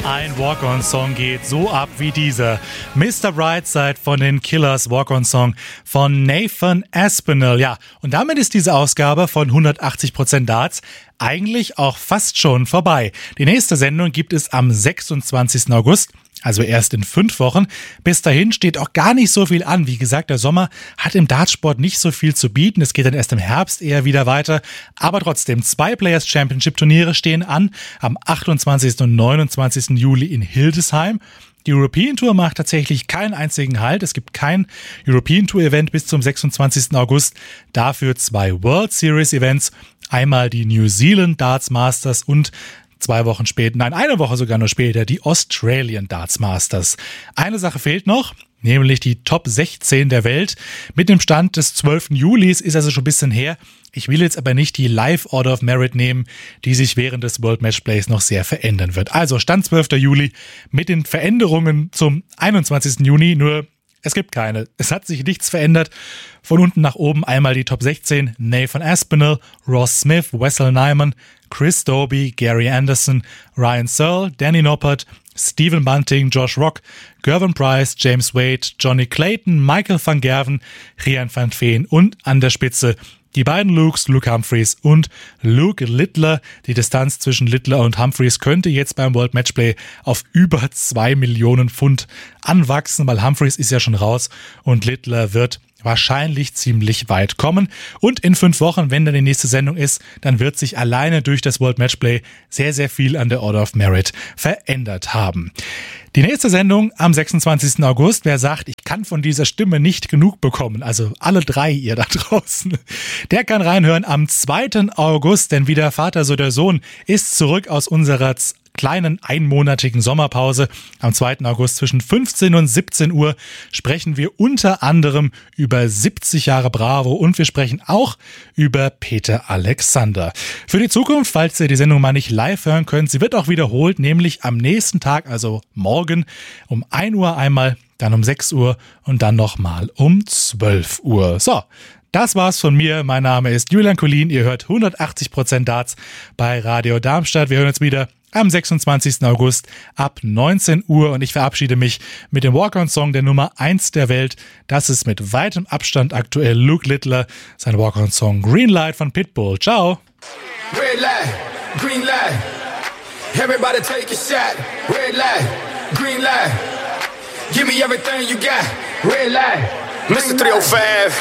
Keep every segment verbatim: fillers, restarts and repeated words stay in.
Ein Walk-On-Song geht so ab wie dieser. Mister Brightside von den Killers, Walk-On-Song von Nathan Aspinall. Ja, und damit ist diese Ausgabe von hundertachtzig Prozent Darts eigentlich auch fast schon vorbei. Die nächste Sendung gibt es am sechsundzwanzigsten August. Also erst in fünf Wochen. Bis dahin steht auch gar nicht so viel an. Wie gesagt, der Sommer hat im Dartsport nicht so viel zu bieten. Es geht dann erst im Herbst eher wieder weiter. Aber trotzdem, zwei Players Championship Turniere stehen an. Am achtundzwanzigsten und neunundzwanzigsten Juli in Hildesheim. Die European Tour macht tatsächlich keinen einzigen Halt. Es gibt kein European Tour Event bis zum sechsundzwanzigsten August. Dafür zwei World Series Events. Einmal die New Zealand Darts Masters und Zwei Wochen später, nein, eine Woche sogar nur später, die Australian Darts Masters. Eine Sache fehlt noch, nämlich die Top sechzehn der Welt. Mit dem Stand des zwölften Julis ist also schon ein bisschen her. Ich will jetzt aber nicht die Live Order of Merit nehmen, die sich während des World Matchplays noch sehr verändern wird. Also Stand zwölften Juli mit den Veränderungen zum einundzwanzigsten Juni, nur es gibt keine. Es hat sich nichts verändert. Von unten nach oben einmal die Top sechzehn. Nathan Aspinall, Ross Smith, Wessel Nyman, Chris Dobey, Gary Anderson, Ryan Searle, Danny Noppert, Stephen Bunting, Josh Rock, Gervin Price, James Wade, Johnny Clayton, Michael van Gerven, Rian van Veen und an der Spitze die beiden Lukes, Luke Humphreys und Luke Littler. Die Distanz zwischen Littler und Humphreys könnte jetzt beim World Matchplay auf über zwei Millionen Pfund anwachsen, weil Humphreys ist ja schon raus und Littler wird wahrscheinlich ziemlich weit kommen. Und in fünf Wochen, wenn dann die nächste Sendung ist, dann wird sich alleine durch das World Matchplay sehr, sehr viel an der Order of Merit verändert haben. Die nächste Sendung am sechsundzwanzigsten August. Wer sagt, ich kann von dieser Stimme nicht genug bekommen, also alle drei ihr da draußen, der kann reinhören am zweiten August, denn wie der Vater so der Sohn ist zurück aus unserer kleinen einmonatigen Sommerpause. Am zweiten August zwischen fünfzehn und siebzehn Uhr sprechen wir unter anderem über siebzig Jahre Bravo und wir sprechen auch über Peter Alexander. Für die Zukunft, falls ihr die Sendung mal nicht live hören könnt, sie wird auch wiederholt, nämlich am nächsten Tag, also morgen um ein Uhr einmal, dann um sechs Uhr und dann nochmal um zwölf Uhr. So. Das war's von mir. Mein Name ist Julian Collin. Ihr hört hundertachtzig Prozent Darts bei Radio Darmstadt. Wir hören uns wieder am sechsundzwanzigsten August ab neunzehn Uhr und ich verabschiede mich mit dem Walk-On-Song der Nummer eins der Welt. Das ist mit weitem Abstand aktuell Luke Littler, sein Walk-On-Song Green Light von Pitbull. Ciao! Red light, green light, everybody take a shot. Red light, green light, give me everything you got. Red light, Mister three oh five,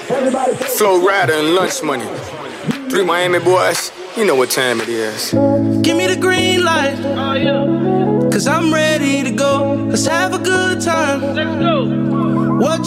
Flow Rider and Lunch Money. Three Miami boys. You know what time it is. Give me the green light. Oh, yeah. Cause I'm ready to go. Let's have a good time. Let's go.